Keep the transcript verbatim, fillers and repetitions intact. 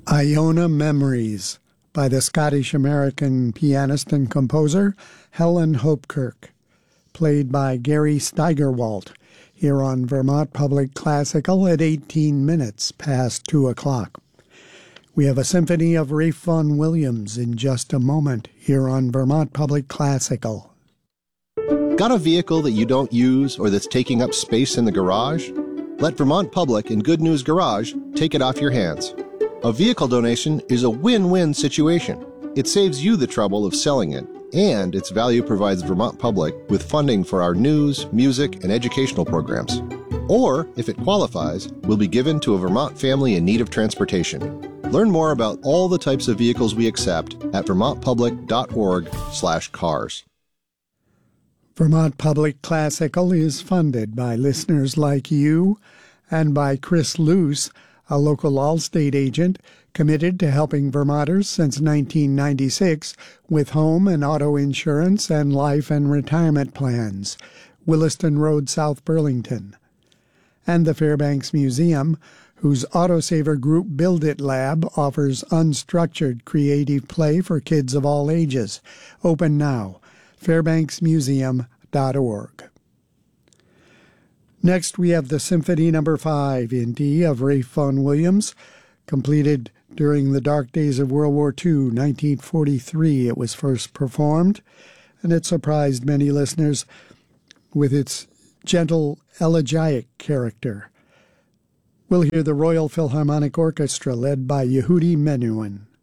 Iona Memories by the Scottish-American pianist and composer Helen Hopkirk, played by Gary Steigerwalt, here on Vermont Public Classical at eighteen minutes past two o'clock. We have a symphony of Ralph Vaughan Williams in just a moment here on Vermont Public Classical. Got a vehicle that you don't use or that's taking up space in the garage? Let Vermont Public and Good News Garage take it off your hands. A vehicle donation is a win-win situation. It saves you the trouble of selling it, and its value provides Vermont Public with funding for our news, music, and educational programs. Or, if it qualifies, will be given to a Vermont family in need of transportation. Learn more about all the types of vehicles we accept at vermontpublic.org slash cars. Vermont Public Classical is funded by listeners like you and by Chris Luce, a local Allstate agent committed to helping Vermonters since nineteen ninety-six with home and auto insurance and life and retirement plans. Williston Road, South Burlington. And the Fairbanks Museum, whose Autosaver Group Build It Lab offers unstructured creative play for kids of all ages. Open now. fairbanks museum dot org. Next, we have the Symphony Number five in D of Ralph Vaughan Williams, completed during the dark days of World War Two, nineteen forty-three. It was first performed, and it surprised many listeners with its gentle, elegiac character. We'll hear the Royal Philharmonic Orchestra led by Yehudi Menuhin.